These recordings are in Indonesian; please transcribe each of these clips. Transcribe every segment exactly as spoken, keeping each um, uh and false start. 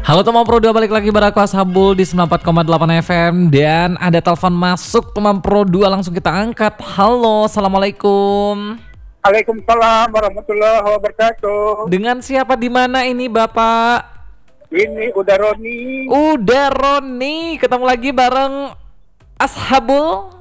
Halo teman Pro dua, balik lagi bareng aku Ashabul di sembilan puluh empat koma delapan F M. Dan ada telepon masuk teman Pro dua, langsung kita angkat. Halo, assalamualaikum. Waalaikumsalam warahmatullahi wabarakatuh. Dengan siapa di mana ini Bapak? Ini udah Roni. Udah Roni, ketemu lagi bareng Ashabul.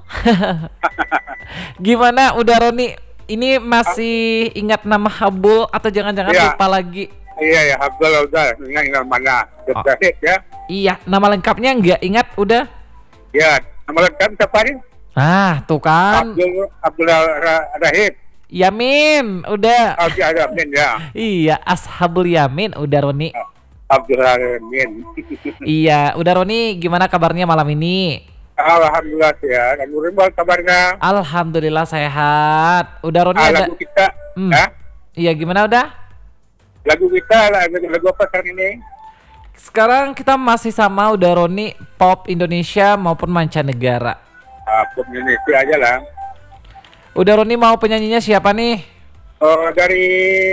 Gimana udah Roni? Ini masih ingat nama Habul atau jangan-jangan Ya. lupa lagi? Iya ya, Abdul udah ingat ingat mana? Oh. Zahid ya. Iya, nama lengkapnya nggak ingat udah? Ya, nama lengkap siapa nih? Ah, tuh kan. Abdul Abdul Ra- Rahid. Yamin, udah. Abdul Amin ya. Iya, Ashabul Yamin, udah Roni. Abdul Amin. Iya, udah Roni, gimana kabarnya malam ini? Alhamdulillah ya. Dan Nurul kabarnya. Alhamdulillah sehat. Udah Roni Ah, ada. lagu kita, Hmm. ya. Iya, gimana udah? Lagu kita lagu, lagu apa sekarang ini? Sekarang kita masih sama udah Roni, pop Indonesia maupun mancanegara. Ah, pop Indonesia aja lah. Udah Roni, mau penyanyinya siapa nih? Oh, dari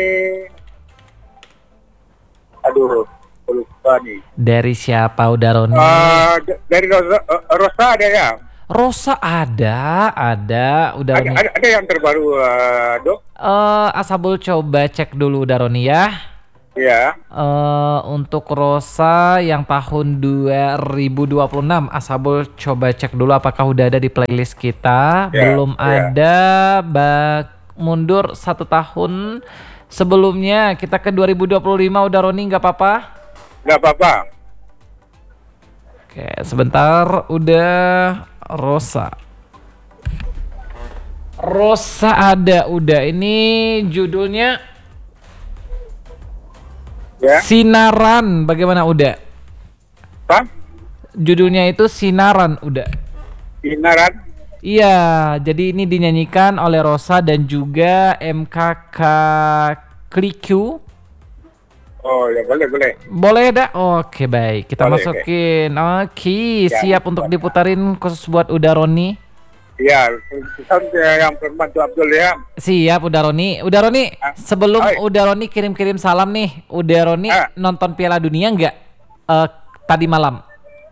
aduh, aku lupa nih. Dari siapa udah Roni? Ah, d- dari Rosa, eh, Rosa ada ya? Rosa ada, ada, udah Ada, Roni. ada, ada yang terbaru, eh, Dok? Eh, Ashabul coba cek dulu udah Roni ya. Iya. Eh, untuk Rosa yang tahun dua ribu dua puluh enam, Ashabul coba cek dulu apakah udah ada di playlist kita. Ya, Belum ya. ada, bak mundur satu tahun sebelumnya. Kita ke dua ribu dua puluh lima udah Roni, nggak apa-apa? Nggak apa-apa. Oke, sebentar, udah Rosa. Rosa ada, udah. Ini judulnya Ya. Sinaran. Bagaimana udah? Apa? Judulnya itu Sinaran, udah. Sinaran. Iya, jadi ini dinyanyikan oleh Rosa dan juga M K K Klikyu. Oh, ya boleh, boleh. Boleh dah? Oke, baik. Kita Boleh, masukin. Oke, Ya, siap untuk boleh. diputarin khusus buat udah Roni. Iya, sound yang perempuan tuh Abdul ya. Siap udah Roni. Udah Roni, Ah, sebelum hai. udah Roni kirim-kirim salam nih. Udah Roni Ah. nonton Piala Dunia nggak eh, tadi malam?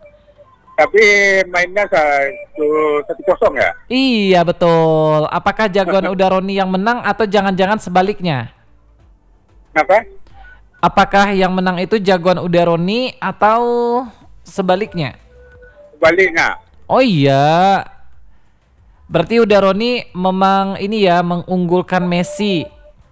Tapi mainnya satu satu kosong ya. Iya betul. Apakah jagoan udah Roni yang menang atau jangan-jangan sebaliknya? Kenapa? Apakah yang menang itu jagoan udah Roni atau sebaliknya? Baliknya. Oh iya. Berarti udah Roni memang ini ya, mengunggulkan Messi.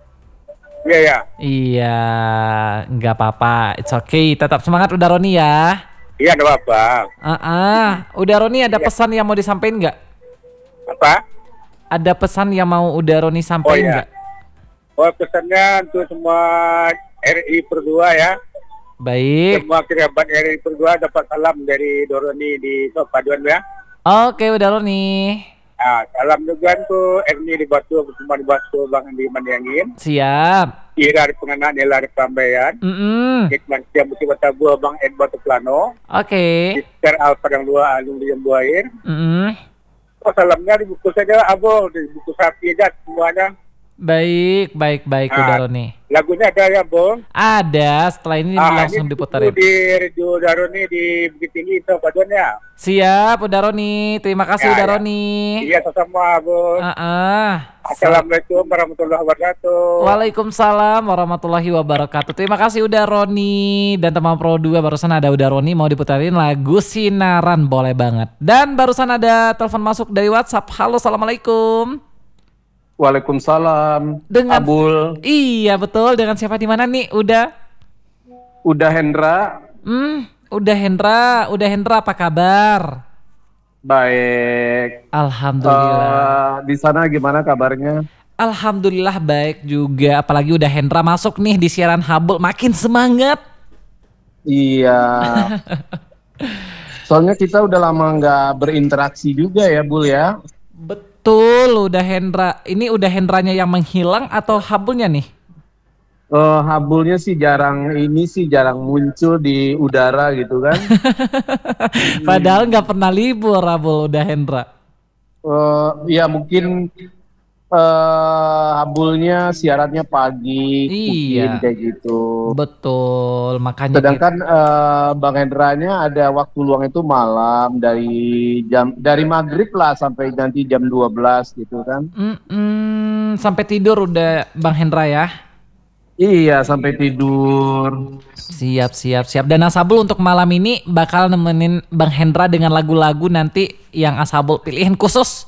Iya ya. Iya, nggak apa-apa. It's okay. Tetap semangat udah Roni ya. Iya, nggak apa-apa. Ah, ah. Udah Roni ada Iya. pesan yang mau disampaikan nggak? Apa? Ada pesan yang mau udah Roni Oh sampaikan iya. nggak? Oh, pesannya untuk semua R I Perdua ya. Baik. Semua kerabat R I Perdua dapat salam dari Doroni di Paduan ya. Oke, udah Roni. Nah, salam juga untuk Erni di Batu bersama di Batu Bang di Maniangin. Siap. Ira di Penganan, Ella di Prambayan. Mm-mm. Hikman Siam Bukit Batabu Bang Ed Batu Plano. Oke. Mister Al Padang Dua Alung di Jambu Air. Mm-mm. Oh, salamnya di buku saja Abo, di buku sapi aja semuanya. Baik, baik, baik Ah. udah Roni. Lagunya ada ya, Bang. Ada, setelah ini langsung ini diputarin. di Radio Daroni di Bukit Tinggi itu Paduan ya. Siap, udah Roni. Terima kasih Ya, udah ya. Roni. Iya, sama-sama, Bang. Ah, ah. Assalamualaikum warahmatullahi wabarakatuh. Waalaikumsalam warahmatullahi wabarakatuh. Terima kasih udah Roni. Dan teman Pro dua barusan ada udah Roni mau diputarin lagu Sinaran, boleh banget. Dan barusan ada telepon masuk dari WhatsApp. Halo, assalamualaikum. Waalaikumsalam. Dengan Abul, Iya betul, dengan siapa di mana nih? Udah udah Hendra, Hmm, udah Hendra, udah Hendra apa kabar? baik. Alhamdulillah. Eh, di sana gimana kabarnya? Alhamdulillah baik juga, apalagi udah Hendra masuk nih di siaran Habul, makin semangat. Iya. Soalnya kita udah lama nggak berinteraksi juga ya, Bul ya. Betul, udah Hendra. Ini udah Hendranya yang menghilang atau Habulnya nih? Eh, Habulnya sih jarang ini sih jarang muncul di udara gitu kan. Padahal nggak pernah libur Habul udah Hendra. Eh, ya mungkin eh habulnya siarannya pagi, mungkin Iya, kayak gitu. betul. Makanya gitu. Sedangkan eh, Bang Hendranya ada waktu luang itu malam dari jam dari maghrib lah sampai nanti jam dua belas gitu kan. Mm-mm, sampai tidur udah Bang Hendra ya. Iya, sampai tidur. Siap, siap, siap. Dan Asabul untuk malam ini bakal nemenin Bang Hendra dengan lagu-lagu nanti yang Asabul pilihin khusus.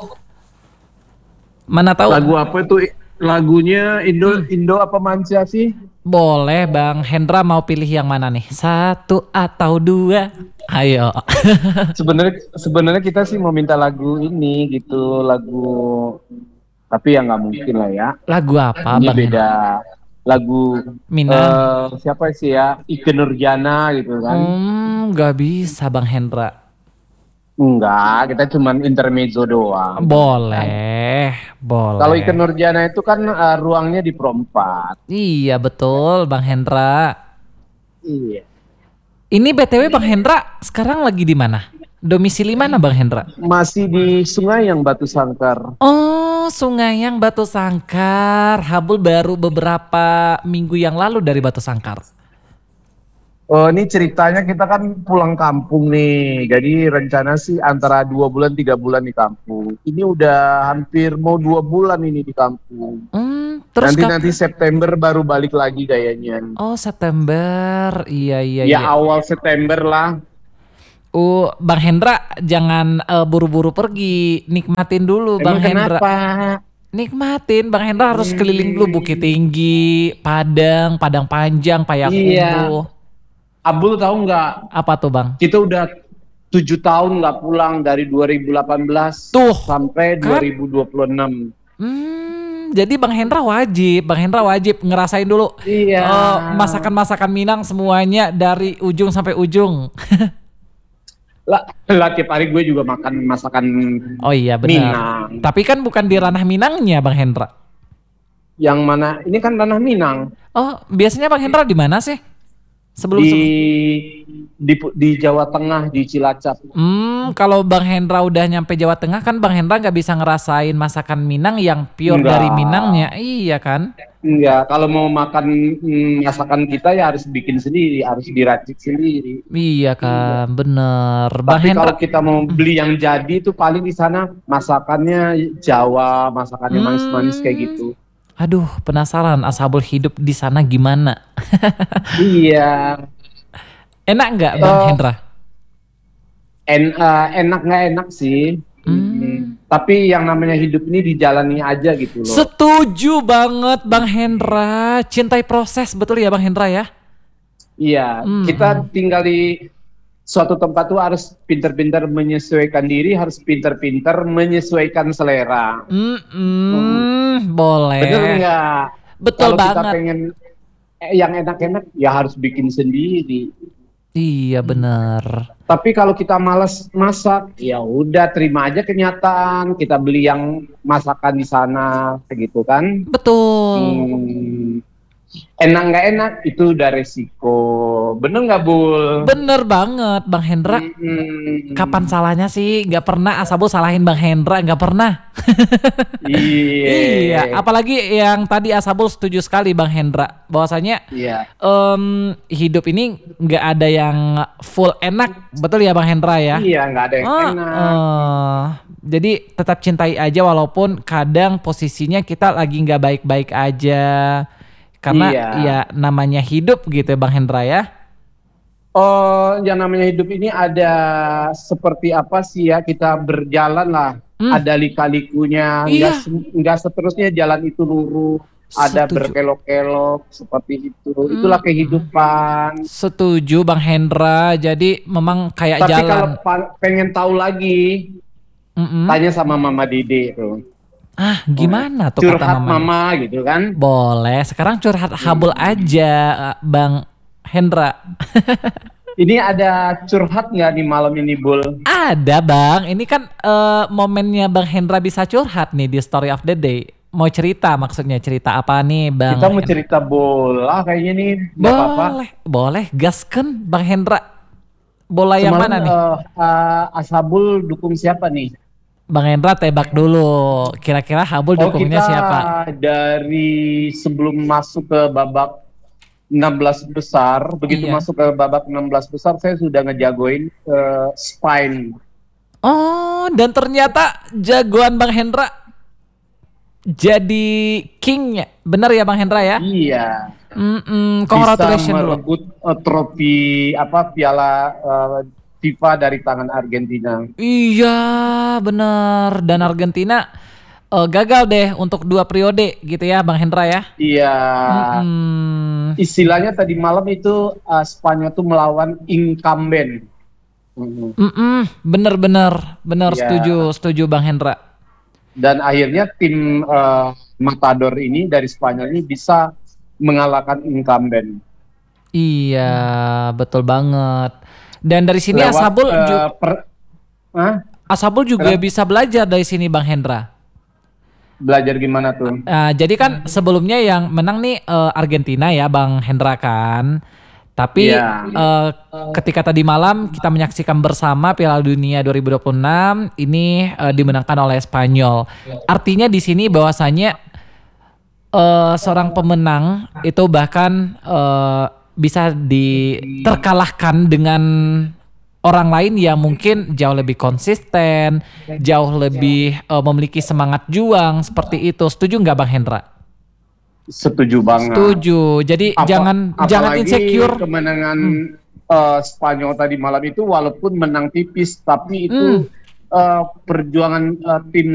Mana tahu? Lagu apa itu? Lagunya Indo Indo apa Manca sih? Boleh Bang Hendra mau pilih yang mana nih? Satu atau dua? Ayo. Sebenarnya sebenarnya kita sih mau minta lagu ini gitu, lagu tapi ya nggak mungkin lah ya. Lagu apa Ini Bang Hendra? beda lagu Minang. eh siapa sih ya? Ikke Nurjana gitu kan. Hmm, nggak bisa Bang Hendra. Enggak, kita cuman intermezzo doang. Boleh, Kalau Ikke boleh. Nurjana itu kan eh, ruangnya di perempat. Iya betul Bang Hendra. Iya. Ini B T W Bang Hendra sekarang lagi di mana? Domisili mana Bang Hendra? Masih di sungai yang Batu Sangkar. Oh, Sungai yang Batu Sangkar. Habul baru beberapa minggu yang lalu dari Batu Sangkar. Oh, ini ceritanya kita kan pulang kampung nih. Jadi rencana sih antara dua bulan tiga bulan di kampung. Ini udah hampir mau dua bulan ini di kampung. Hmm, terus Nanti kap- nanti September baru balik lagi kayaknya. Oh, September. Iya, iya, Ya iya. awal September lah. Oh, Bang Hendra jangan eh, buru-buru pergi. Nikmatin dulu Bang Emang Hendra. kenapa? Nikmatin Bang Hendra harus Hmm. keliling dulu Bukit Tinggi, Padang, Padang Panjang, Iya. Payakumbuh. Abdul tahu nggak? Apa tuh Bang? Kita udah tujuh tahun nggak pulang dari dua ribu delapan belas Tuh, sampai kan? dua ribu dua puluh enam. Hmm, jadi Bang Hendra wajib, Bang Hendra wajib ngerasain dulu Iya. eh, masakan-masakan Minang semuanya dari ujung sampai ujung. Lah, lah tiap hari gue juga makan masakan Oh iya benar. Minang. Tapi kan bukan di ranah Minangnya Bang Hendra. Yang mana? Ini kan tanah Minang. Oh, biasanya Bang Hendra di mana sih? Sebelum Di, sebelum- di di Jawa Tengah di Cilacap. Hmm, kalau Bang Hendra udah nyampe Jawa Tengah kan Bang Hendra nggak bisa ngerasain masakan Minang yang pure Enggak. dari Minangnya. Iya kan? Enggak, kalau mau makan mm, masakan kita ya harus bikin sendiri, harus diracik sendiri. Iya kan, bener. Bang Tapi Hendra, kalau kita mau beli yang jadi itu paling di sana masakannya Jawa, masakannya manis-manis kayak gitu. aduh penasaran Ashabul hidup di sana gimana? Iya. Enak nggak Bang Eh, Hendra? En, eh, enak nggak enak sih. Hmm. Tapi yang namanya hidup ini dijalani aja gitu loh. Setuju banget Bang Hendra. Cintai proses betul ya Bang Hendra ya? Iya, Hmm, kita tinggal di suatu tempat tuh harus pintar-pintar menyesuaikan diri, harus pintar-pintar menyesuaikan selera. Hmm, boleh. Bener nggak? Betul Kalau kita banget. pengen eh, yang enak-enak, ya harus bikin sendiri. Iya bener. Tapi kalau kita malas masak, ya udah terima aja kenyataan. Kita beli yang masakan di sana, begitu kan? Betul. Hmm, enak nggak enak itu udah resiko. Bener nggak, Bul? Bener banget Bang Hendra. Hmm, Kapan salahnya sih? Gak pernah Ashabul salahin Bang Hendra, gak pernah. Iya. Iya, apalagi yang tadi Ashabul setuju sekali Bang Hendra, bahwasanya Iya. em, hidup ini nggak ada yang full enak, betul ya Bang Hendra ya? Iya, nggak ada yang Oh, enak. eh, jadi tetap cintai aja walaupun kadang posisinya kita lagi nggak baik-baik aja, karena Iya. ya namanya hidup gitu ya Bang Hendra ya. Oh, yang namanya hidup ini ada seperti apa sih ya? Kita berjalan lah. Hmm. Ada lika-likunya. Iya. Nggak se- nggak seterusnya jalan itu lurus. Ada Setuju. berkelok-kelok seperti itu. Itulah kehidupan. Setuju Bang Hendra, jadi memang kayak Tapi jalan. kalau pa- pengen tahu lagi, Mm-mm. tanya sama Mama Dede tuh. Ah, gimana tuh kata Curhat mamanya? Mama gitu kan? Boleh, sekarang curhat Habul aja, eh, Bang Hendra. Ini ada curhat nggak di malam ini, Bul? Ada Bang, ini kan eh, momennya Bang Hendra bisa curhat nih di Story of the Day. Mau cerita maksudnya, cerita apa nih Bang? Kita mau Hendra? cerita bola kayaknya nih, nggak apa-apa. Boleh, boleh, gaskan Bang Hendra. Bola yang Semalam, mana nih? eh, eh, Ashabul dukung siapa nih? Bang Hendra tebak dulu. Kira-kira Habul Oh, dukungnya kita siapa? dari sebelum masuk ke babak enam belas besar, begitu Iya. masuk ke babak enam belas besar, saya sudah ngejagoin uh, Spain. Oh, dan ternyata jagoan Bang Hendra jadi kingnya. Benar ya Bang Hendra ya? Iya. Mm-mm, Bisa congratulations dulu. merebut uh, trofi apa piala uh, FIFA dari tangan Argentina. Iya, benar. Dan Argentina eh, gagal deh untuk dua periode gitu ya Bang Hendra ya? Iya. Mm-mm. Istilahnya tadi malam itu uh, Spanyol tuh melawan incumbent. Mhm. Mm-mm, bener-bener, bener Iya. setuju, setuju Bang Hendra. Dan akhirnya tim uh, Matador ini dari Spanyol ini bisa mengalahkan incumbent. Iya, betul banget. Dan dari sini Lewat, Asabul, uh, ju- per- Hah? Asabul juga Kenapa? bisa belajar dari sini Bang Hendra. Belajar gimana tuh? Nah, jadi kan sebelumnya yang menang nih eh, Argentina ya Bang Hendra kan. Tapi Iya. eh, ketika tadi malam kita menyaksikan bersama Piala Dunia dua ribu dua puluh enam ini eh, dimenangkan oleh Spanyol. Artinya di sini bahwasannya eh, seorang pemenang itu bahkan eh, bisa diterkalahkan dengan orang lain yang mungkin jauh lebih konsisten, jauh lebih eh, memiliki semangat juang seperti itu. Setuju nggak Bang Hendra? Setuju banget. Setuju. Jadi Apa- jangan jangan apalagi insecure. kemenangan uh, Spanyol tadi malam itu walaupun menang tipis, tapi itu uh, perjuangan uh, tim